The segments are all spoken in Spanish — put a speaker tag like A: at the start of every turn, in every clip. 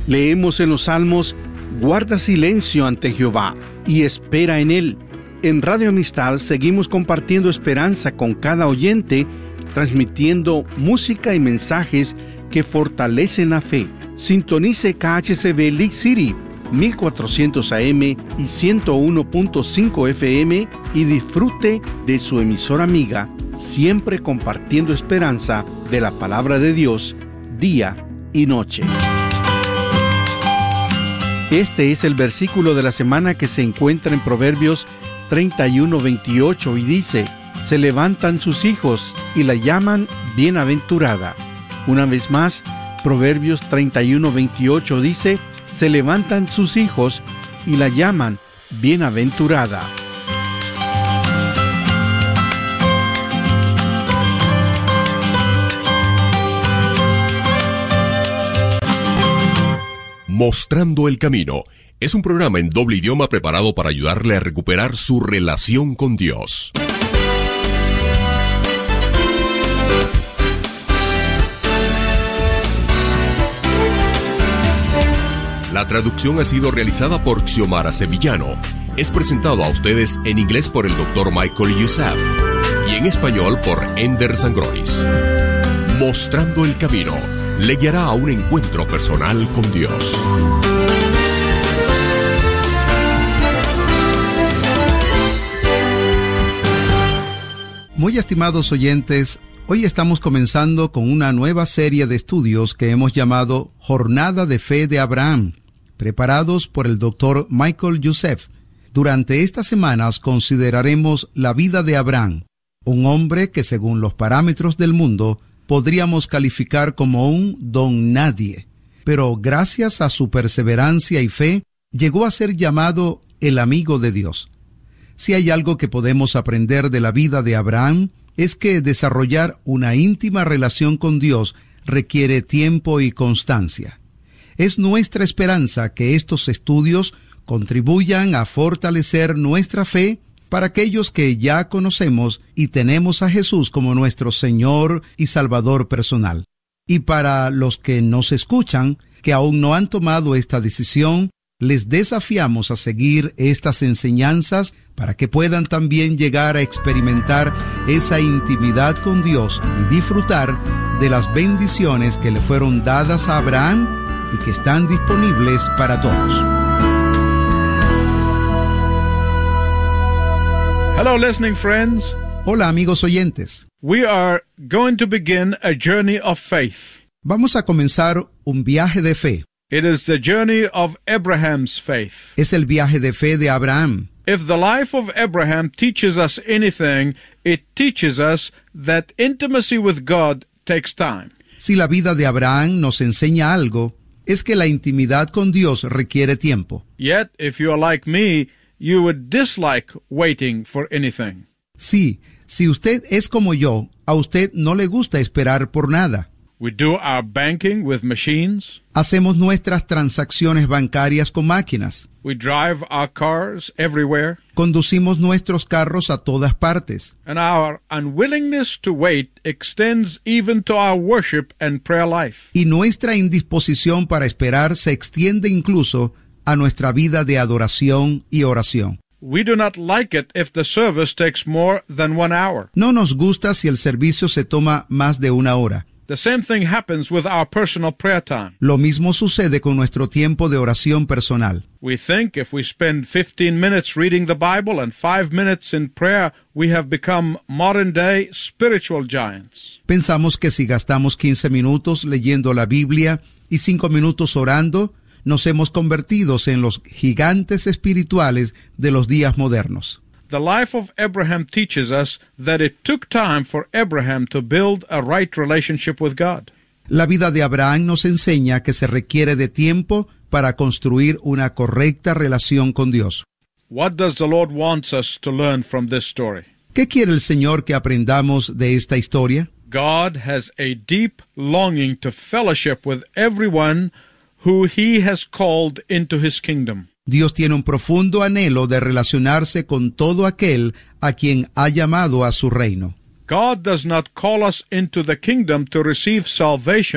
A: Leemos en los Salmos: guarda silencio ante Jehová y espera en Él. En Radio Amistad seguimos compartiendo esperanza con cada oyente, transmitiendo música y mensajes que fortalecen la fe. Sintonice KHCB League City, 1400 AM y 101.5 FM y disfrute de su emisora amiga, siempre compartiendo esperanza de la palabra de Dios, día y noche. Este es el versículo de la semana que se encuentra en Proverbios 31:28 y dice: se levantan sus hijos y la llaman bienaventurada. Una vez más, Proverbios 31:28 dice: se levantan sus hijos y la llaman bienaventurada.
B: Mostrando el Camino es un programa en doble idioma preparado para ayudarle a recuperar su relación con Dios. La traducción ha sido realizada por Xiomara Sevillano. Es presentado a ustedes en inglés por el Dr. Michael Youssef y en español por Ender Sangronis. Mostrando el Camino le guiará a un encuentro personal con Dios.
C: Muy estimados oyentes, hoy estamos comenzando con una nueva serie de estudios que hemos llamado Jornada de Fe de Abraham, preparados por el Dr. Michael Youssef. Durante estas semanas consideraremos la vida de Abraham, un hombre que según los parámetros del mundo podríamos calificar como un don nadie, pero gracias a su perseverancia y fe, llegó a ser llamado el amigo de Dios. Si hay algo que podemos aprender de la vida de Abraham, es que desarrollar una íntima relación con Dios requiere tiempo y constancia. Es nuestra esperanza que estos estudios contribuyan a fortalecer nuestra fe para aquellos que ya conocemos y tenemos a Jesús como nuestro Señor y Salvador personal. Y para los que nos escuchan, que aún no han tomado esta decisión, les desafiamos a seguir estas enseñanzas para que puedan también llegar a experimentar esa intimidad con Dios y disfrutar de las bendiciones que le fueron dadas a Abraham y que están disponibles para todos.
D: Hello, listening friends.
C: Hola, amigos oyentes.
D: We are going to begin a journey of faith.
C: Vamos a comenzar un viaje de fe.
D: It is the journey of Abraham's faith.
C: Es el viaje de fe de Abraham.
D: If the life of Abraham teaches us anything, it teaches us that intimacy with God takes time.
C: Si la vida de Abraham nos enseña algo, es que la intimidad con Dios requiere tiempo.
D: Yet, if you are like me, you would dislike waiting for anything.
C: Sí, si usted es como yo, a usted no le gusta esperar por nada.
D: We do our banking with machines.
C: Hacemos nuestras transacciones bancarias con máquinas.
D: We drive our cars everywhere.
C: Conducimos nuestros carros a todas partes.
D: And our unwillingness to wait extends even to our worship and prayer life.
C: Y nuestra indisposición para esperar se extiende incluso a nuestra vida de adoración y oración.
D: We do not like it if the service takes more than 1 hour.
C: No nos gusta si el servicio se toma más de 1 hora.
D: The same thing happens with our personal prayer time.
C: Lo mismo sucede con nuestro tiempo de oración personal.
D: We think if we spend 15 minutes reading the Bible and 5 minutes in prayer, we have become modern-day spiritual giants.
C: Pensamos que si gastamos 15 minutos leyendo la Biblia y 5 minutos orando, nos hemos convertido en los gigantes espirituales de los días modernos.
D: The life of Abraham teaches us that it took time for Abraham to build a right relationship with God.
C: La vida de Abraham nos enseña que se requiere de tiempo para construir una correcta relación con Dios.
D: What does the Lord want us to learn from this story?
C: ¿Qué quiere el Señor que aprendamos de esta historia?
D: God has a deep longing to fellowship with everyone who He has called into His kingdom.
C: Dios tiene un profundo anhelo de relacionarse con todo aquel a quien ha llamado a su reino.
D: God does not call us into the kingdom to receive salvation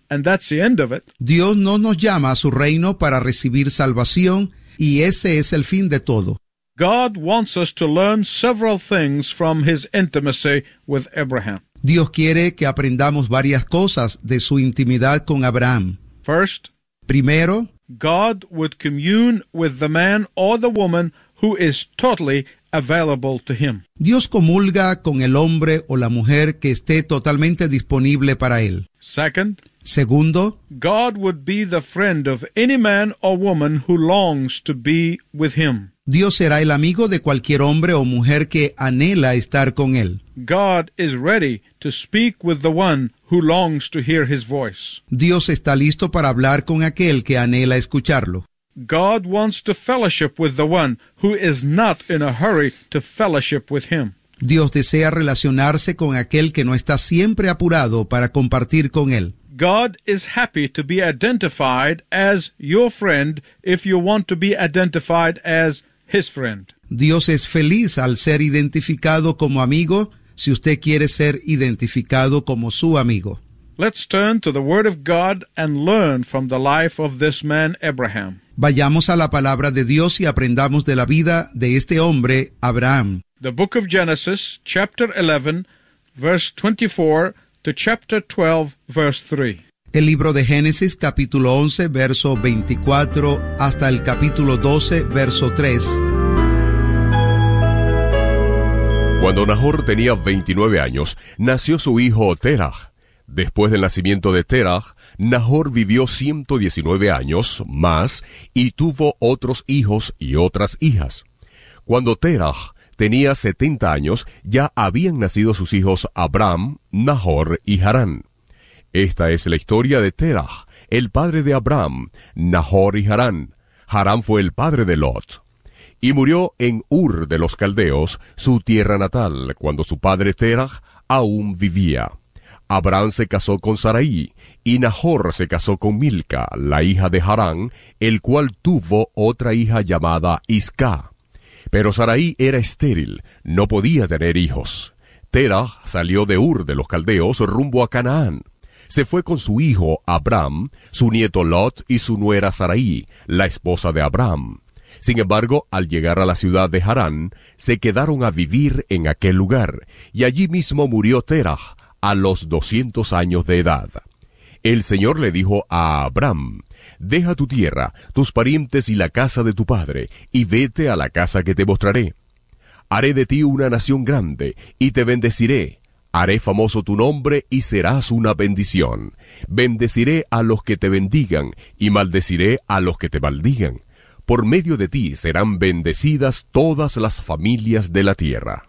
D: and that's the end of it.
C: Dios no nos llama a su reino para recibir salvación, y ese es el fin de todo.
D: God wants us to learn several things from his intimacy with Abraham.
C: Dios quiere que aprendamos varias cosas de su intimidad con Abraham.
D: First,
C: Primero,
D: God would commune with the man or the woman who is totally available to him.
C: Dios comulga con el hombre o la mujer que esté totalmente disponible para él.
D: Second,
C: Segundo,
D: God would be the friend of any man or woman who longs to be with him.
C: Dios será el amigo de cualquier hombre o mujer que anhela estar con él.
D: God is ready to speak with the one who longs to hear his voice.
C: Dios está listo para hablar con aquel que anhela escucharlo.
D: God wants to fellowship with the one who is not in a hurry to fellowship with him.
C: Dios desea relacionarse con aquel que no está siempre apurado para compartir con él.
D: God is happy to be identified as your friend if you want to be identified as his friend.
C: Dios es feliz al ser identificado como amigo si usted quiere ser identificado como su amigo.
D: Let's turn to the Word of God and learn from the life of this man Abraham.
C: Vayamos a la palabra de Dios y aprendamos de la vida de este hombre, Abraham.
D: The book of Genesis, chapter 11, verse 24 to chapter 12, verse 3.
C: El libro de Génesis, capítulo 11, verso 24, hasta el capítulo 12, verso 3.
B: Cuando Nahor tenía 29 años, nació su hijo Terah. Después del nacimiento de Terah, Nahor vivió 119 años más y tuvo otros hijos y otras hijas. Cuando Terah tenía 70 años, ya habían nacido sus hijos Abram, Nahor y Harán. Esta es la historia de Terah, el padre de Abram, Nahor y Harán. Harán fue el padre de Lot. Y murió en Ur de los Caldeos, su tierra natal, cuando su padre Terah aún vivía. Abram se casó con Sarai, y Nahor se casó con Milca, la hija de Harán, el cual tuvo otra hija llamada Isca. Pero Sarai era estéril, no podía tener hijos. Terah salió de Ur de los Caldeos rumbo a Canaán. Se fue con su hijo Abram, su nieto Lot y su nuera Sarai, la esposa de Abram. Sin embargo, al llegar a la ciudad de Harán, se quedaron a vivir en aquel lugar, y allí mismo murió Terah, a los 200 años de edad. El Señor le dijo a Abram: «Deja tu tierra, tus parientes y la casa de tu padre, y vete a la casa que te mostraré. Haré de ti una nación grande, y te bendeciré. Haré famoso tu nombre, y serás una bendición. Bendeciré a los que te bendigan, y maldeciré a los que te maldigan. Por medio de ti serán bendecidas todas las familias de la tierra».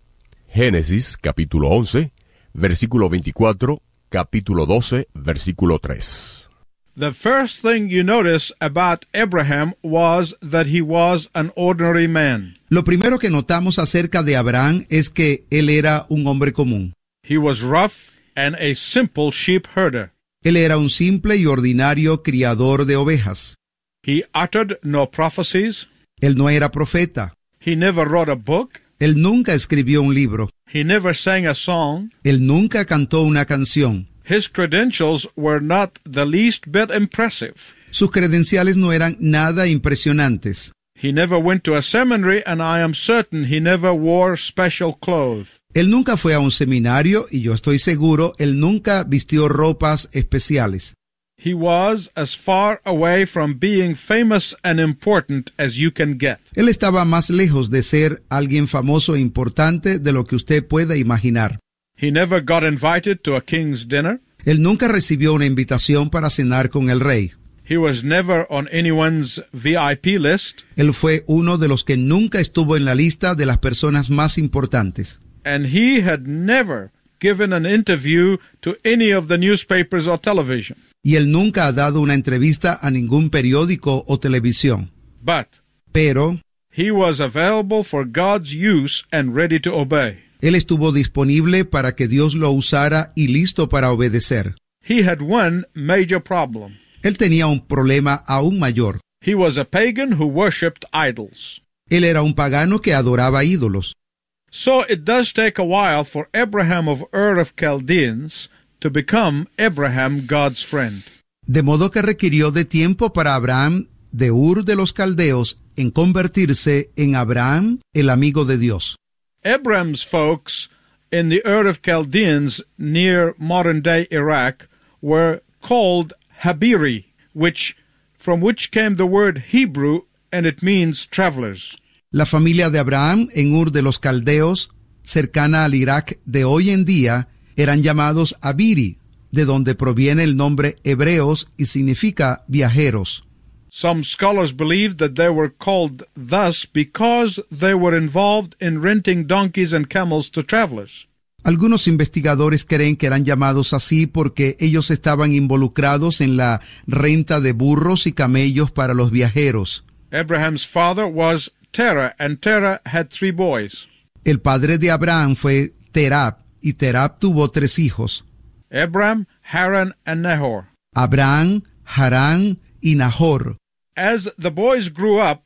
B: Génesis, capítulo 11, versículo 24, capítulo 12, versículo 3.
D: The first thing you notice about Abraham was that he was an ordinary man.
C: Lo primero que notamos acerca de Abraham es que él era un hombre común.
D: He was rough and a simple sheep herder.
C: Él era un simple y ordinario criador de ovejas.
D: He uttered no prophecies.
C: Él no era profeta.
D: He never wrote a book.
C: Él nunca escribió un libro.
D: He never sang a song.
C: Él nunca cantó una canción.
D: His credentials were not the least bit impressive.
C: Sus credenciales no eran nada impresionantes.
D: He never went to a seminary, and I am certain he never wore special clothes.
C: Él nunca fue a un seminario y yo estoy seguro él nunca vistió ropas especiales.
D: He was as far away from being famous and important as you can get.
C: Él estaba más lejos de ser alguien famoso e importante de lo que usted pueda imaginar.
D: He never got invited to a king's dinner.
C: Él nunca recibió una invitación para cenar con el rey.
D: He was never on anyone's VIP list.
C: Él fue uno de los que nunca estuvo en la lista de las personas más importantes.
D: And he had never given an interview to any of the newspapers or television.
C: Y él nunca ha dado una entrevista a ningún periódico o televisión. Pero
D: he was available for God's use and ready to obey.
C: Él estuvo disponible para que Dios lo usara y listo para obedecer.
D: He had one major problem.
C: Él tenía un problema aún mayor.
D: He was a pagan who worshipped idols.
C: Él era un pagano que adoraba ídolos.
D: So it does take a while for Abraham of Ur of Chaldeans to become Abraham God's friend.
C: De modo que requirió de tiempo para Abraham de Ur de los Caldeos en convertirse en Abraham, el amigo de Dios.
D: Abraham's folks in the Ur of Chaldeans near modern-day Iraq were called Habiri, from which came the word Hebrew, and it means travelers.
C: La familia de Abraham en Ur de los Caldeos, cercana al Irak de hoy en día, eran llamados Habiri, de donde proviene el nombre hebreos y significa viajeros.
D: Some scholars believe that they were called thus because they were involved in renting donkeys and camels to travelers.
C: Algunos investigadores creen que eran llamados así porque ellos estaban involucrados en la renta de burros y camellos para los viajeros.
D: Abraham's father was Terah, and Terah had 3 boys.
C: El padre de Abraham fue Terah, y Terah tuvo 3 hijos.
D: Abram, Haran, and Nahor.
C: Abraham, Harán y Nahor.
D: As the boys grew up,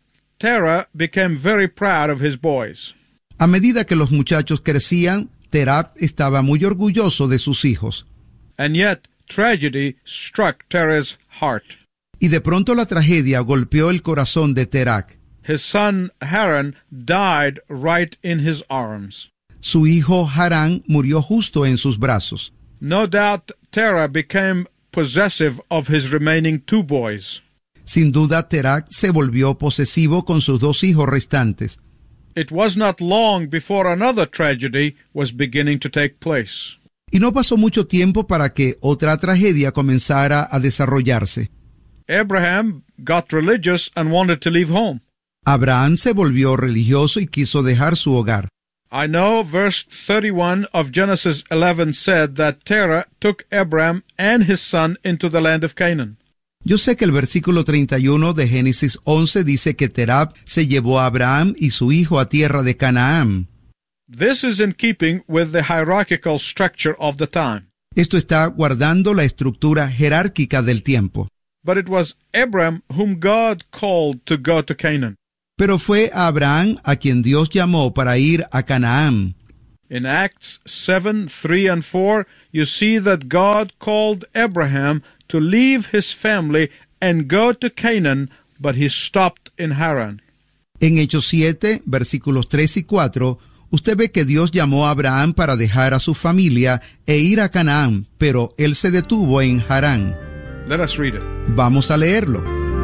D: Terah became very proud of his boys.
C: A medida que los muchachos crecían, Terah estaba muy orgulloso de sus hijos.
D: And yet, tragedy struck Terah's heart.
C: Y de pronto la tragedia golpeó el corazón de Terah.
D: His son Haran died right in his arms.
C: Su hijo Harán murió justo en sus brazos.
D: No doubt Terah became possessive of his remaining 2 boys.
C: Sin duda, Terah se volvió posesivo con sus 2 hijos restantes.
D: It was not long before another tragedy was beginning to take place.
C: Y no pasó mucho tiempo para que otra tragedia comenzara a desarrollarse.
D: Abraham got religious and wanted to leave home.
C: Abraham se volvió religioso y quiso dejar su hogar.
D: I know verse 31 of Genesis 11 said that Terah took Abraham and his son into the land of Canaan.
C: Yo sé que el versículo 31 de Génesis 11 dice que Terah se llevó a Abraham y su hijo a tierra de Canaán.
D: This is in keeping with the hierarchical structure of the time.
C: Esto está guardando la estructura jerárquica del tiempo.
D: But it was Abraham whom God called to go to Canaan.
C: Pero fue a Abraham a quien Dios llamó para ir a Canaán.
D: In Acts 7, 3 and 4, you see that God called Abraham to leave his family and go to Canaan, but he stopped in Haran.
C: En Hechos 7, versículos 3 y 4, usted ve que Dios llamó a Abraham para dejar a su familia e ir a Canaán, pero él se detuvo en Harán.
D: Let us read it.
C: Vamos a leerlo.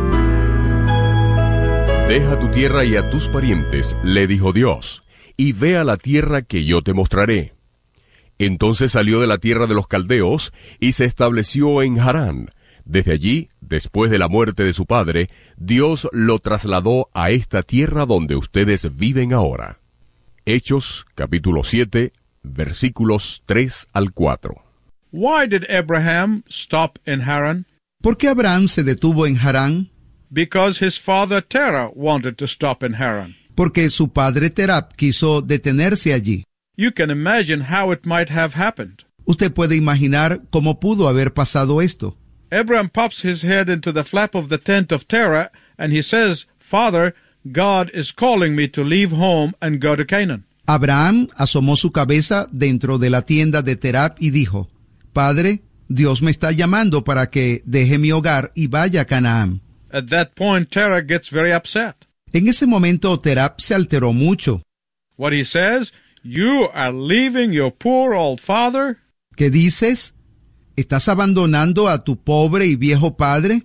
B: Deja tu tierra y a tus parientes, le dijo Dios, y ve a la tierra que yo te mostraré. Entonces salió de la tierra de los caldeos y se estableció en Harán. Desde allí, después de la muerte de su padre, Dios lo trasladó a esta tierra donde ustedes viven ahora. Hechos, capítulo 7, versículos 3 al 4.
D: Why did Abraham stop in Haran?
C: ¿Por qué Abraham se detuvo en Harán?
D: Because his father Terah wanted to stop in Haran.
C: Porque su padre Terah quiso detenerse allí.
D: You can imagine how it might have happened.
C: Usted puede imaginar cómo pudo haber pasado esto.
D: Abraham pops his head into the flap of the tent of Terah, and he says, Father, God is calling me to leave home and go to Canaan.
C: Abraham asomó su cabeza dentro de la tienda de Terah y dijo, Padre, Dios me está llamando para que deje mi hogar y vaya a Canaán.
D: At that point, Terah gets very upset.
C: En ese momento Terah se alteró mucho.
D: What he says, You are leaving your poor old father?
C: ¿Qué dices? ¿Estás abandonando a tu pobre y viejo padre?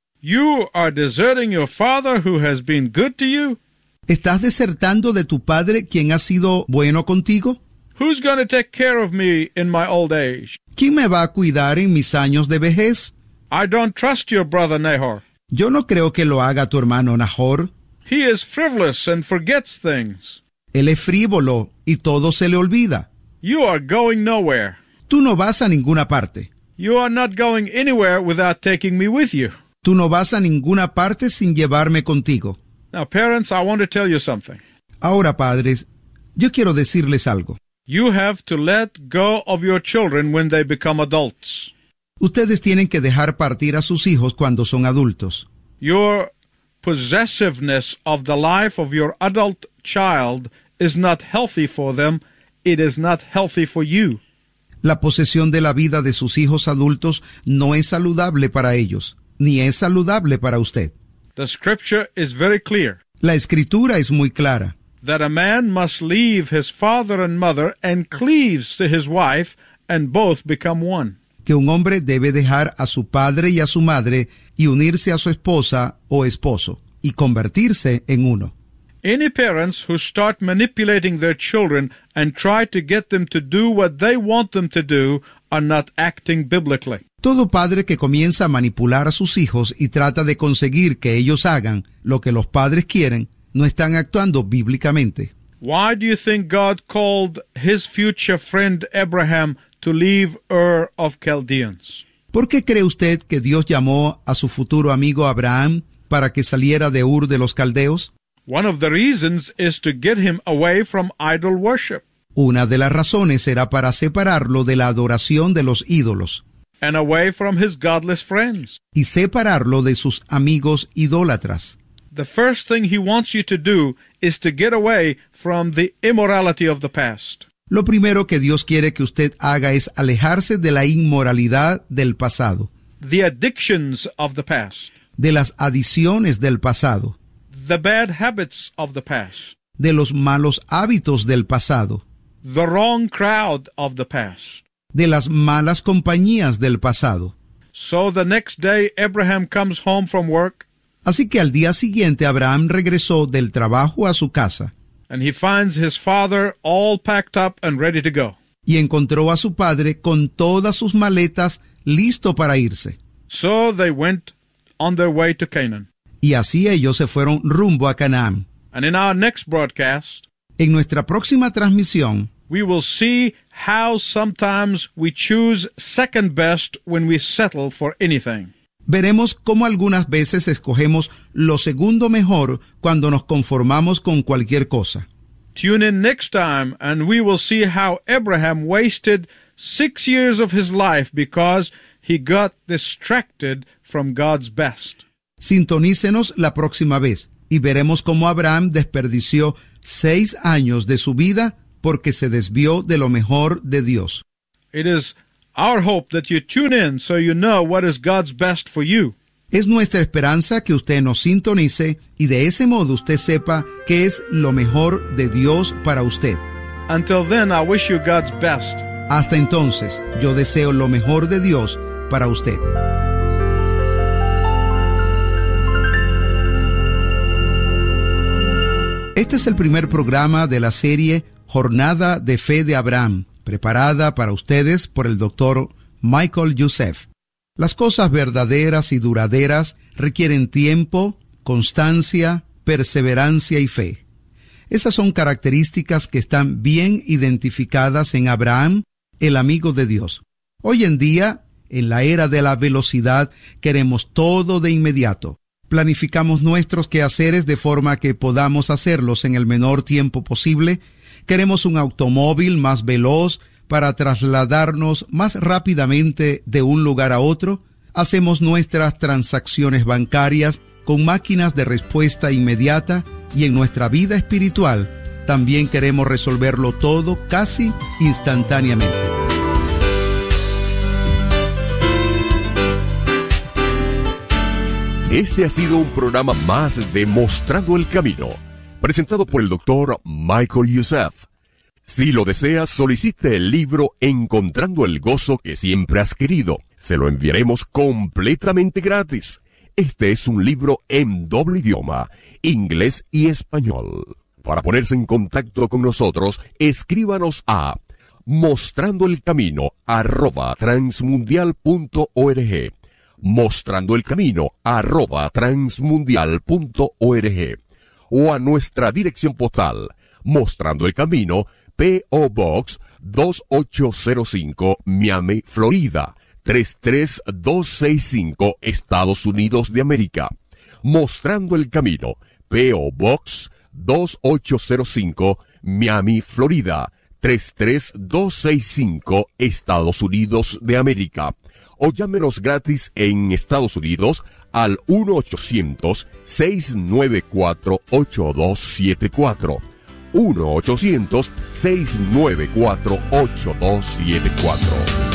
D: You are deserting your father who has been good to you?
C: ¿Estás desertando de tu padre quien ha sido bueno contigo?
D: Who's going to take care of me in my old age?
C: ¿Quién me va a cuidar en mis años de vejez?
D: I don't trust your brother Nahor.
C: Yo no creo que lo haga tu hermano Nahor.
D: He is frivolous and forgets things.
C: Él es frívolo y todo se le olvida.
D: You are going nowhere.
C: Tú no vas a ninguna parte.
D: You are not going anywhere without taking me with you.
C: Tú no vas a ninguna parte sin llevarme contigo.
D: Now, parents, I want to tell you something.
C: Ahora, padres, yo quiero decirles algo.
D: You have to let go of your children when they become adults.
C: Ustedes tienen que dejar partir a sus hijos cuando son adultos.
D: Your possessiveness of the life of your adult child is not healthy for them. It is not healthy for you.
C: La posesión de la vida de sus hijos adultos no es saludable para ellos, ni es saludable para usted.
D: The scripture is very clear.
C: La escritura es muy clara.
D: That a man must leave his father and mother and cleaves to his wife, and both become one.
C: Que un hombre debe dejar a su padre y a su madre y unirse a su esposa o esposo y convertirse en uno.
D: Any parents who start manipulating their children and try to get them to do what they want them to do are not acting biblically.
C: Todo padre que comienza a manipular a sus hijos y trata de conseguir que ellos hagan lo que los padres quieren, no están actuando bíblicamente.
D: Why do you think God called his future friend Abraham to leave Ur of Chaldeans?
C: ¿Por qué cree usted que Dios llamó a su futuro amigo Abraham para que saliera de Ur de los Caldeos?
D: One of the reasons is to get him away from idol worship.
C: Una de las razones era para separarlo de la adoración de los ídolos.
D: And away from his godless friends.
C: Y separarlo de sus amigos idólatras.
D: The first thing he wants you to do is to get away from the immorality of the past.
C: Lo primero que Dios quiere que usted haga es alejarse de la inmoralidad del pasado.
D: The addictions of the past.
C: De las adiciones del pasado.
D: The bad habits of the past.
C: De los malos hábitos del pasado.
D: The wrong crowd of the past.
C: De las malas compañías del pasado.
D: So the next day Abraham comes home from work.
C: Así que al día siguiente Abraham regresó del trabajo a su casa.
D: And he finds his father all packed up and ready to go.
C: Y encontró a su padre con todas sus maletas listo para irse.
D: So they went on their way to Canaan.
C: Y así ellos se fueron rumbo a Canaán.
D: And in our next broadcast,
C: en nuestra próxima transmisión,
D: we will see how sometimes we choose second best when we settle for anything.
C: Veremos cómo algunas veces escogemos lo segundo mejor cuando nos conformamos con cualquier cosa.
D: Tune in next time and we will see how Abraham wasted 6 years of his life because he got distracted from God's best.
C: Sintonícenos la próxima vez y veremos cómo Abraham desperdició 6 años de su vida porque se desvió de lo mejor de Dios.
D: It is our hope that you tune in so you know what is God's best for you.
C: Es nuestra esperanza que usted nos sintonice y de ese modo usted sepa qué es lo mejor de Dios para usted.
D: Until then, I wish you God's best.
C: Hasta entonces, yo deseo lo mejor de Dios para usted. Este es el primer programa de la serie Jornada de Fe de Abraham, preparada para ustedes por el Dr. Michael Youssef. Las cosas verdaderas y duraderas requieren tiempo, constancia, perseverancia y fe. Esas son características que están bien identificadas en Abraham, el amigo de Dios. Hoy en día, en la era de la velocidad, queremos todo de inmediato. Planificamos nuestros quehaceres de forma que podamos hacerlos en el menor tiempo posible. Queremos un automóvil más veloz para trasladarnos más rápidamente de un lugar a otro. Hacemos nuestras transacciones bancarias con máquinas de respuesta inmediata y en nuestra vida espiritual también queremos resolverlo todo casi instantáneamente.
B: Este ha sido un programa más de Mostrando el Camino, presentado por el Dr. Michael Youssef. Si lo deseas, solicite el libro Encontrando el Gozo que siempre has querido. Se lo enviaremos completamente gratis. Este es un libro en doble idioma, inglés y español. Para ponerse en contacto con nosotros, escríbanos a mostrandoelcamino@transmundial.org. mostrandoelcamino@transmundial.org o a nuestra dirección postal, Mostrando el Camino, P.O. Box 2805, Miami, Florida, 33265, Estados Unidos de América. Mostrando el Camino, P.O. Box 2805, Miami, Florida, 33265, Estados Unidos de América. O llámenos gratis en Estados Unidos al 1-800-694-8274. 1-800-694-8274.